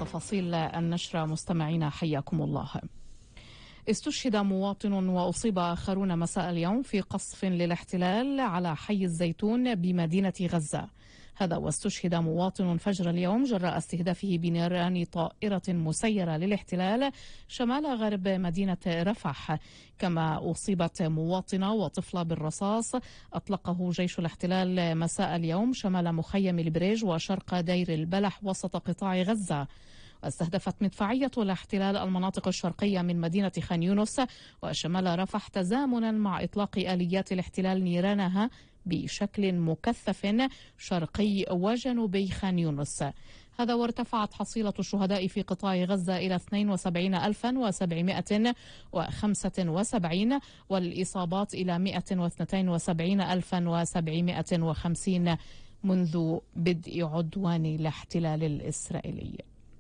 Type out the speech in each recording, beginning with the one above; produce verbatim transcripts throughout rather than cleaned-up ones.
تفاصيل النشرة مستمعينا حياكم الله. استشهد مواطن وأصيب آخرون مساء اليوم في قصف للاحتلال على حي الزيتون بمدينة غزة. هذا واستشهد مواطن فجر اليوم جراء استهدافه بنيران طائرة مسيرة للاحتلال شمال غرب مدينة رفح. كما أصيبت مواطنة وطفلة بالرصاص أطلقه جيش الاحتلال مساء اليوم شمال مخيم البريج وشرق دير البلح وسط قطاع غزة. واستهدفت مدفعية الاحتلال المناطق الشرقية من مدينة خان يونس وشمال رفح تزامنا مع إطلاق آليات الاحتلال نيرانها بشكل مكثف شرقي وجنوبي خان يونس. هذا وارتفعت حصيلة الشهداء في قطاع غزة إلى اثنين وسبعين ألفا وسبعمائة وخمسة وسبعين والإصابات إلى مائة واثنين وسبعين ألفا وسبعمائة وخمسين منذ بدء عدوان الاحتلال الإسرائيلي.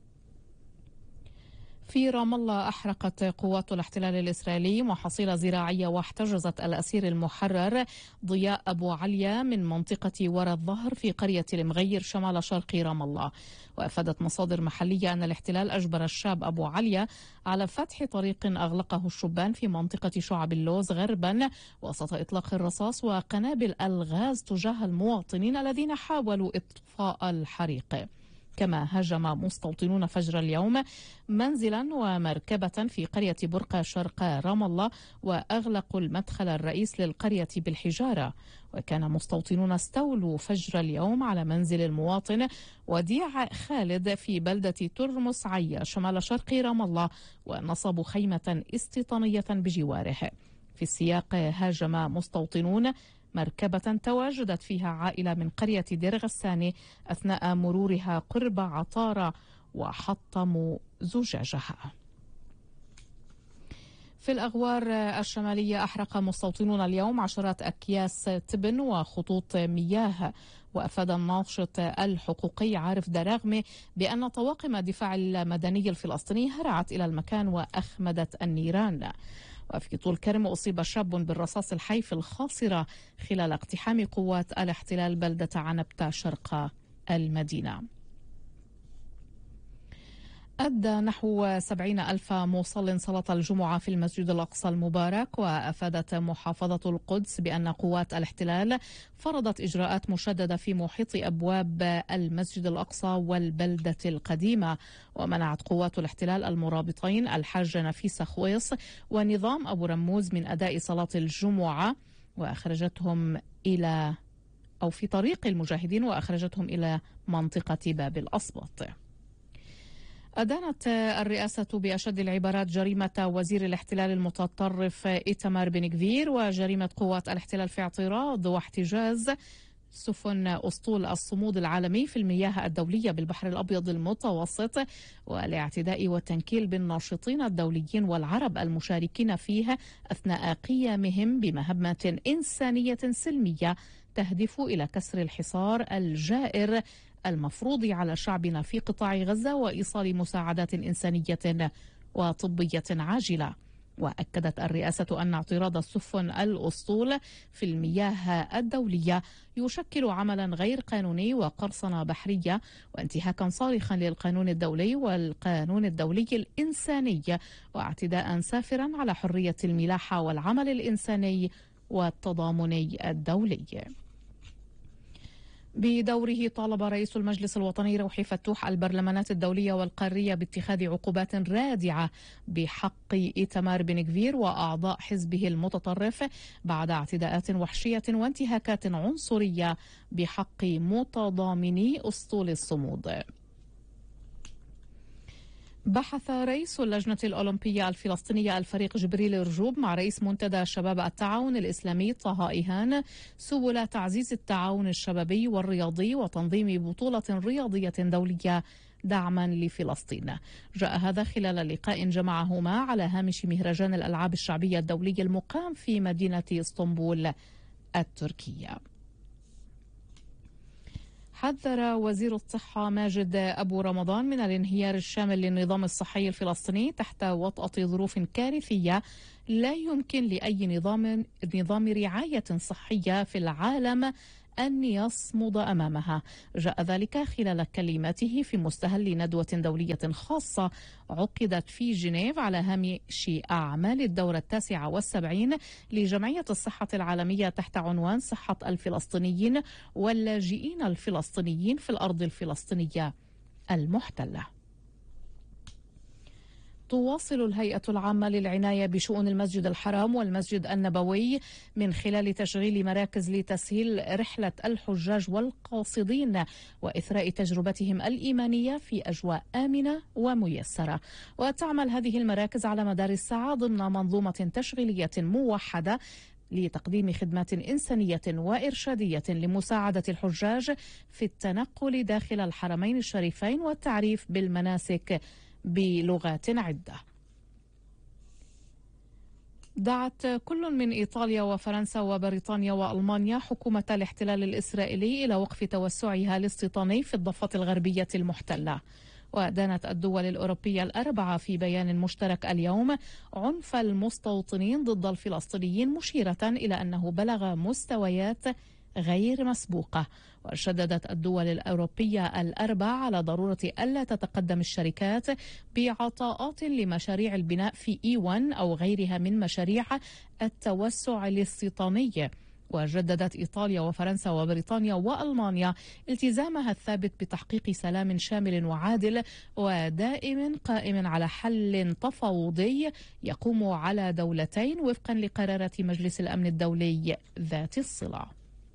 في رام الله أحرقت قوات الاحتلال الإسرائيلي محاصيل زراعية واحتجزت الأسير المحرر ضياء أبو عليا من منطقة ورا الظهر في قرية المغير شمال شرق رام الله. وأفادت مصادر محلية أن الاحتلال أجبر الشاب أبو عليا على فتح طريق أغلقه الشبان في منطقة شعب اللوز غربا وسط إطلاق الرصاص وقنابل الغاز تجاه المواطنين الذين حاولوا إطفاء الحريق. كما هاجم مستوطنون فجر اليوم منزلا ومركبة في قرية برقة شرق رام الله وأغلقوا المدخل الرئيس للقرية بالحجارة. وكان مستوطنون استولوا فجر اليوم على منزل المواطن وديع خالد في بلدة ترمس عيا شمال شرق رام الله ونصبوا خيمة استيطانية بجواره. في السياق هاجم مستوطنون مركبة تواجدت فيها عائلة من قرية دير غساني أثناء مرورها قرب عطارة وحطموا زجاجها. في الأغوار الشمالية أحرق مستوطنون اليوم عشرات أكياس تبن وخطوط مياه. وأفاد الناشط الحقوقي عارف دراغمي بأن طواقم الدفاع المدني الفلسطيني هرعت إلى المكان وأخمدت النيران. وفي طول كرم أصيب شاب بالرصاص الحي في الخاصرة خلال اقتحام قوات الاحتلال بلدة عنبتة شرق المدينة. أدى نحو سبعين ألف مصل صلاة الجمعة في المسجد الأقصى المبارك. وأفادت محافظة القدس بأن قوات الاحتلال فرضت إجراءات مشددة في محيط أبواب المسجد الأقصى والبلدة القديمة. ومنعت قوات الاحتلال المرابطين الحاج نفيس خويص ونظام أبو رموز من أداء صلاة الجمعة وأخرجتهم إلى أو في طريق المجاهدين وأخرجتهم إلى منطقة باب الأصبط. أدانت الرئاسة بأشد العبارات جريمة وزير الاحتلال المتطرف إيتمار بن غفير وجريمة قوات الاحتلال في اعتراض واحتجاز سفن أسطول الصمود العالمي في المياه الدولية بالبحر الأبيض المتوسط والاعتداء والتنكيل بالناشطين الدوليين والعرب المشاركين فيه أثناء قيامهم بمهمة إنسانية سلمية تهدف إلى كسر الحصار الجائر المفروض على شعبنا في قطاع غزة وإيصال مساعدات إنسانية وطبية عاجلة. وأكدت الرئاسة أن اعتراض السفن الأسطول في المياه الدولية يشكل عملا غير قانوني وقرصنة بحرية وانتهاكا صارخا للقانون الدولي والقانون الدولي الإنساني واعتداء سافرا على حرية الملاحة والعمل الإنساني والتضامني الدولي. بدوره طالب رئيس المجلس الوطني روحي فتوح البرلمانات الدولية والقارية باتخاذ عقوبات رادعة بحق إيتمار بن غفير وأعضاء حزبه المتطرف بعد اعتداءات وحشية وانتهاكات عنصرية بحق متضامني أسطول الصمود. بحث رئيس اللجنة الأولمبية الفلسطينية الفريق جبريل رجوب مع رئيس منتدى شباب التعاون الإسلامي طه إيهان سبل تعزيز التعاون الشبابي والرياضي وتنظيم بطولة رياضية دولية دعما لفلسطين. جاء هذا خلال لقاء جمعهما على هامش مهرجان الألعاب الشعبية الدولي المقام في مدينة اسطنبول التركية. حذر وزير الصحة ماجد أبو رمضان من الانهيار الشامل للنظام الصحي الفلسطيني تحت وطأة ظروف كارثية لا يمكن لأي نظام نظام رعاية صحية في العالم أن يصمد أمامها. جاء ذلك خلال كلمته في مستهل ندوة دولية خاصة عقدت في جنيف على هامش أعمال الدورة التاسعة والسبعين لجمعية الصحة العالمية تحت عنوان صحة الفلسطينيين واللاجئين الفلسطينيين في الأرض الفلسطينية المحتلة. تواصل الهيئة العامة للعناية بشؤون المسجد الحرام والمسجد النبوي من خلال تشغيل مراكز لتسهيل رحلة الحجاج والقاصدين وإثراء تجربتهم الإيمانية في أجواء آمنة وميسرة. وتعمل هذه المراكز على مدار الساعة ضمن منظومة تشغيلية موحدة لتقديم خدمات إنسانية وإرشادية لمساعدة الحجاج في التنقل داخل الحرمين الشريفين والتعريف بالمناسك بلغات عدة. دعت كل من إيطاليا وفرنسا وبريطانيا وألمانيا حكومة الاحتلال الإسرائيلي إلى وقف توسعها الاستيطاني في الضفة الغربية المحتلة. ودانت الدول الأوروبية الأربعة في بيان مشترك اليوم عنف المستوطنين ضد الفلسطينيين، مشيرة إلى أنه بلغ مستويات غير مسبوقة. وشددت الدول الأوروبية الأربع على ضرورة ألا تتقدم الشركات بعطاءات لمشاريع البناء في إي واحد أو غيرها من مشاريع التوسع الاستيطاني. وجددت إيطاليا وفرنسا وبريطانيا وألمانيا التزامها الثابت بتحقيق سلام شامل وعادل ودائم قائم على حل تفاوضي يقوم على دولتين وفقا لقرارات مجلس الأمن الدولي ذات الصلة.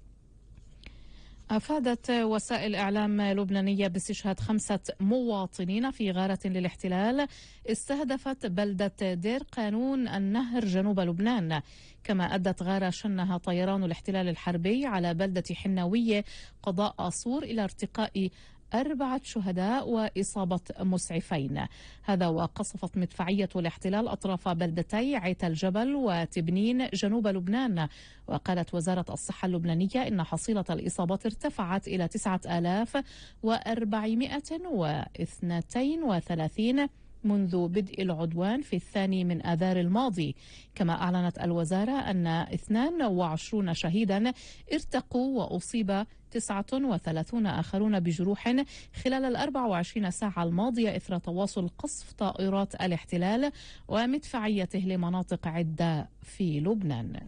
أفادت وسائل إعلام لبنانية باستشهاد خمسة مواطنين في غارة للاحتلال استهدفت بلدة دير قانون النهر جنوب لبنان. كما أدت غارة شنها طيران الاحتلال الحربي على بلدة حناوية قضاء آصور إلى ارتقاء أربعة شهداء وإصابة مسعفين. هذا وقصفت مدفعية الاحتلال أطراف بلدتي عيت الجبل وتبنين جنوب لبنان. وقالت وزارة الصحة اللبنانية إن حصيلة الإصابات ارتفعت إلى تسعة آلاف وأربعمائة واثنين وثلاثين منذ بدء العدوان في الثاني من آذار الماضي. كما أعلنت الوزارة أن اثنين وعشرين شهيدا ارتقوا وأصيب تسعة وثلاثين آخرون بجروح خلال الأربع وعشرين ساعة الماضية إثر تواصل قصف طائرات الاحتلال ومدفعيته لمناطق عدة في لبنان.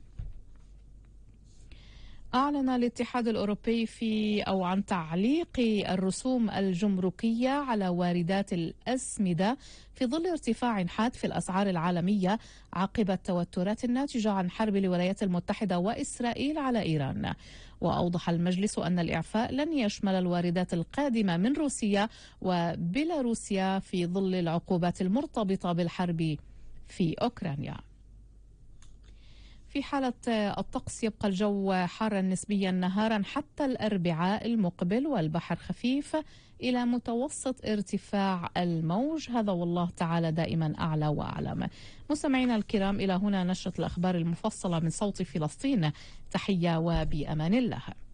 أعلن الاتحاد الأوروبي في أو عن تعليق الرسوم الجمركية على واردات الأسمدة في ظل ارتفاع حاد في الأسعار العالمية عقب التوترات الناتجة عن حرب الولايات المتحدة وإسرائيل على إيران. وأوضح المجلس أن الإعفاء لن يشمل الواردات القادمة من روسيا وبيلاروسيا في ظل العقوبات المرتبطة بالحرب في أوكرانيا. في حالة الطقس يبقى الجو حارا نسبيا نهارا حتى الأربعاء المقبل والبحر خفيف إلى متوسط ارتفاع الموج. هذا والله تعالى دائما أعلى وأعلم. مستمعينا الكرام، إلى هنا نشرة الأخبار المفصلة من صوت فلسطين. تحية وبأمان الله.